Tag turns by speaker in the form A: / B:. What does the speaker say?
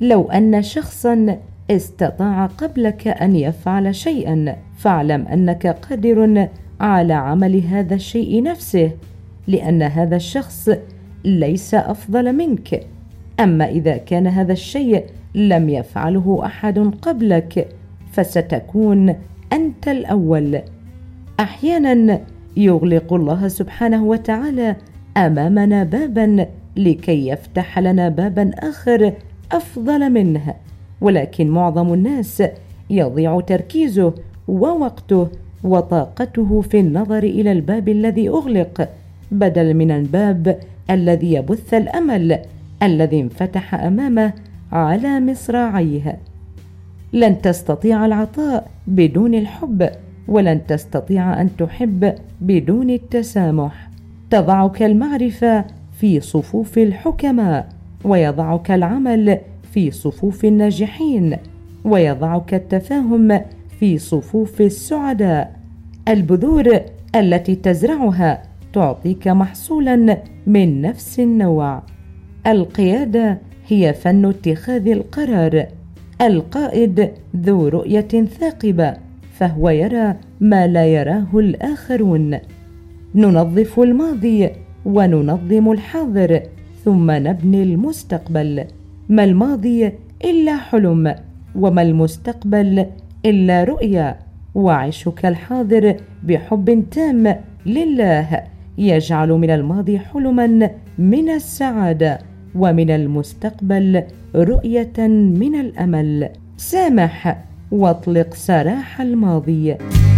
A: لو أن شخصا استطاع قبلك أن يفعل شيئا، فاعلم أنك قادر على عمل هذا الشيء نفسه، لأن هذا الشخص ليس أفضل منك. أما إذا كان هذا الشيء لم يفعله أحد قبلك فستكون أنت الأول. أحيانا يغلق الله سبحانه وتعالى أمامنا بابا لكي يفتح لنا بابا آخر أفضل منه، ولكن معظم الناس يضيع تركيزه ووقته وطاقته في النظر إلى الباب الذي أغلق بدل من الباب الذي يبث الأمل الذي انفتح أمامه على مصراعيه. لن تستطيع العطاء بدون الحب، ولن تستطيع أن تحب بدون التسامح. تضعك المعرفة في صفوف الحكماء، ويضعك العمل في صفوف الناجحين، ويضعك التفاهم في صفوف السعداء. البذور التي تزرعها تعطيك محصولا من نفس النوع. القيادة هي فن اتخاذ القرار. القائد ذو رؤية ثاقبة، فهو يرى ما لا يراه الآخرون. ننظف الماضي وننظم الحاضر ثم نبني المستقبل. ما الماضي إلا حلم، وما المستقبل إلا رؤيا. وعيشك الحاضر بحب تام لله يجعل من الماضي حلما من السعادة، ومن المستقبل رؤية من الأمل. سامح واطلق سراح الماضي.